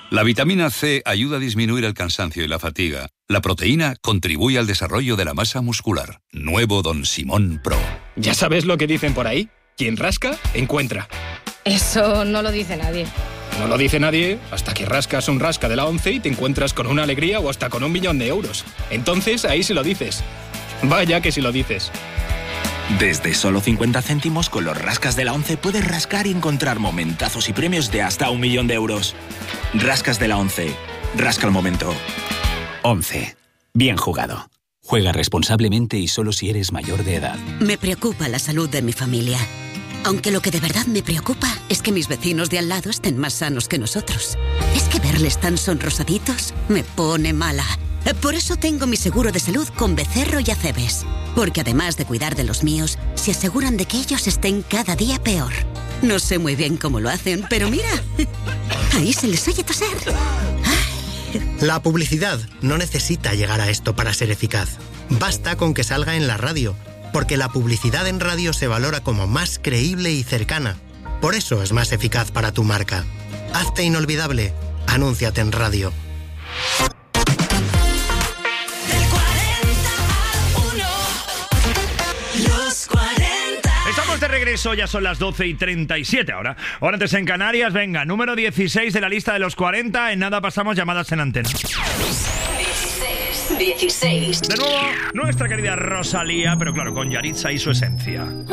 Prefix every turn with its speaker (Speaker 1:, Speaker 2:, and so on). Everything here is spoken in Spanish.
Speaker 1: La vitamina C ayuda a disminuir el cansancio y la fatiga. La proteína contribuye al desarrollo de la masa muscular. Nuevo Don Simón Pro.
Speaker 2: ¿Ya sabes lo que dicen por ahí? Quien rasca, encuentra.
Speaker 3: Eso no lo dice nadie.
Speaker 2: No lo dice nadie hasta que rascas un rasca de la ONCE y te encuentras con una alegría o hasta con 1 millón de euros. Entonces ahí sí lo dices. Vaya que sí lo dices.
Speaker 4: Desde solo 50 céntimos con los rascas de la ONCE puedes rascar y encontrar momentazos y premios de hasta 1 millón de euros. Rascas de la ONCE. Rasca el momento.
Speaker 5: ONCE. Bien jugado. Juega responsablemente y solo si eres mayor de edad.
Speaker 6: Me preocupa la salud de mi familia. Aunque lo que de verdad me preocupa es que mis vecinos de al lado estén más sanos que nosotros. Es que verles tan sonrosaditos me pone mala. Por eso tengo mi seguro de salud con Becerro y Acebes. Porque además de cuidar de los míos, se aseguran de que ellos estén cada día peor. No sé muy bien cómo lo hacen, pero mira, ahí se les oye toser.
Speaker 7: La publicidad no necesita llegar a esto para ser eficaz. Basta con que salga en la radio, porque la publicidad en radio se valora como más creíble y cercana. Por eso es más eficaz para tu marca. Hazte inolvidable. Anúnciate en radio.
Speaker 8: Estamos de regreso, ya son las 12:37 ahora. Ahora antes en Canarias, venga, número 16 de la lista de los 40. En nada pasamos llamadas en antena.
Speaker 9: 16.
Speaker 8: De nuevo, nuestra querida Rosalía, pero claro, con Yaritza y su esencia.